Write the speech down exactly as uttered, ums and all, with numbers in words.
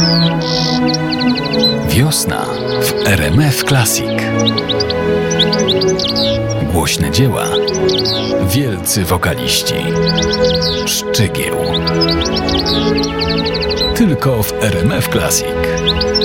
Wiosna w R M F Classic. Głośne dzieła, wielcy wokaliści, Szczygieł. Tylko w R M F Classic.